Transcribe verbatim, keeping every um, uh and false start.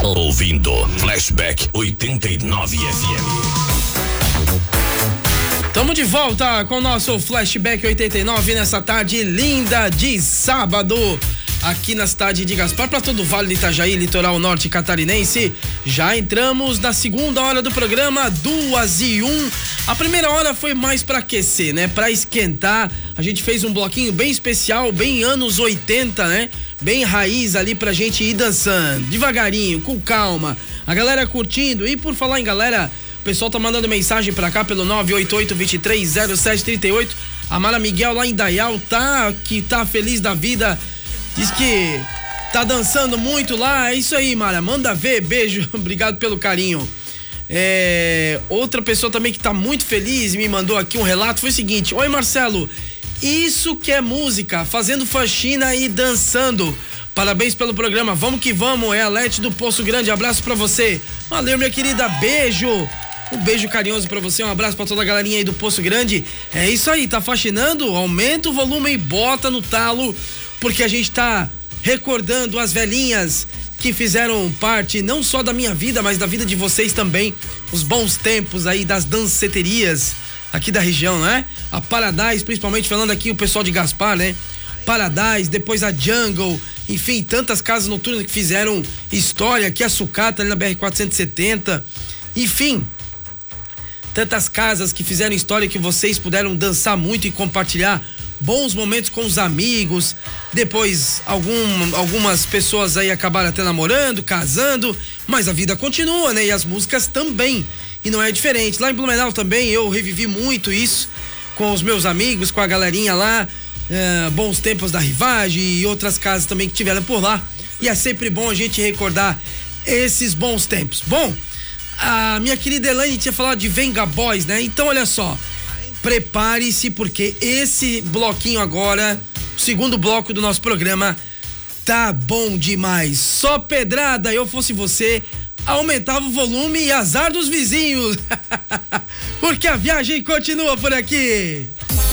Ouvindo Flashback oitenta e nove F M. Tamo de volta com o nosso Flashback oitenta e nove nessa tarde linda de sábado. Aqui na cidade de Gaspar, para todo o Vale do Itajaí, litoral norte catarinense. Já entramos na segunda hora do programa, duas e um. A primeira hora foi mais para aquecer, né? Para esquentar. A gente fez um bloquinho bem especial, bem anos oitenta, né? Bem raiz ali pra gente ir dançando, devagarinho, com calma. A galera curtindo. E por falar em galera, o pessoal tá mandando mensagem pra cá pelo nove oito oito, dois três zero sete três oito. A Mara Miguel lá em Dayal tá, que tá feliz da vida. Diz que tá dançando muito lá. É isso aí, Mara. Manda ver. Beijo. Obrigado pelo carinho. É, outra pessoa também que tá muito feliz e me mandou aqui um relato foi o seguinte: oi, Marcelo. Isso que é música, fazendo faxina e dançando. Parabéns pelo programa. Vamos que vamos. É a Lete do Poço Grande. Abraço pra você. Valeu, minha querida. Beijo. Um beijo carinhoso pra você, um abraço pra toda a galerinha aí do Poço Grande. É isso aí, tá faxinando? Aumenta o volume e bota no talo, porque a gente tá recordando as velhinhas que fizeram parte não só da minha vida, mas da vida de vocês também. Os bons tempos aí das danceterias aqui da região, né? A Paradise, principalmente falando aqui o pessoal de Gaspar, né? Paradise, depois a Jungle, enfim, tantas casas noturnas que fizeram história, aqui a Sucata ali na B R quatrocentos e setenta, enfim, tantas casas que fizeram história que vocês puderam dançar muito e compartilhar bons momentos com os amigos. Depois algum, algumas pessoas aí acabaram até namorando, casando, mas a vida continua, né? E as músicas também, e não é diferente. Lá em Blumenau também eu revivi muito isso com os meus amigos, com a galerinha lá, é, bons tempos da Rivagem e outras casas também que tiveram por lá, e é sempre bom a gente recordar esses bons tempos. Bom, a minha querida Elaine tinha falado de Venga Boys, né? Então olha só, prepare-se, porque esse bloquinho agora, o segundo bloco do nosso programa, tá bom demais. Só pedrada. Eu fosse você, aumentava o volume e azar dos vizinhos. Porque a viagem continua por aqui.